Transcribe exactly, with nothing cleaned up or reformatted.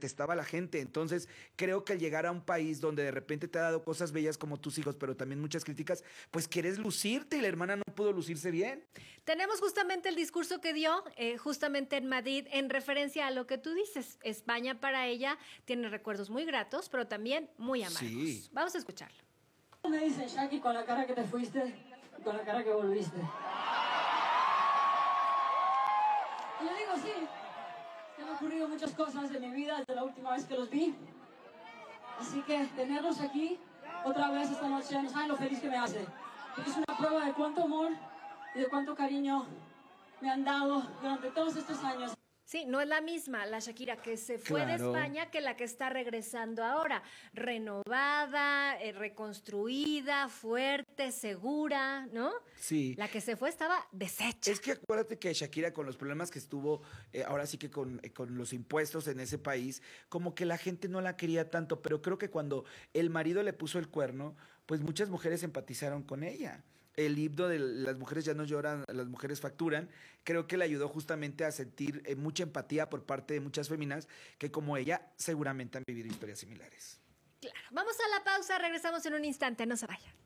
detestaba a la gente. Entonces, creo que al llegar a un país donde de repente te ha dado cosas bellas como tus hijos, pero también muchas críticas, pues quieres lucirte y la hermana no pudo lucirse bien. Tenemos justamente el discurso que dio, eh, justamente en Madrid, en referencia a lo que tú dices. España para ella tiene recuerdos muy gratos, pero también muy amargos. Sí. Vamos a escucharlo. Me dicen, Shaki, con la cara que te fuiste y con la cara que volviste. Y yo digo, sí, que han ocurrido muchas cosas en mi vida desde la última vez que los vi. Así que tenerlos aquí otra vez esta noche, no saben lo feliz que me hace. Porque es una prueba de cuánto amor y de cuánto cariño me han dado durante todos estos años. Sí, no es la misma la Shakira que se fue Claro. de España que la que está regresando ahora. Renovada, eh, reconstruida, fuerte, segura, ¿no? Sí. La que se fue estaba deshecha. Es que acuérdate que Shakira, con los problemas que estuvo, eh, ahora sí que con, eh, con los impuestos en ese país, como que la gente no la quería tanto, pero creo que cuando el marido le puso el cuerno, pues muchas mujeres empatizaron con ella. El himno de las mujeres ya no lloran, las mujeres facturan, creo que le ayudó justamente a sentir eh, mucha empatía por parte de muchas féminas que como ella seguramente han vivido historias similares. Claro. Vamos a la pausa, regresamos en un instante, no se vayan.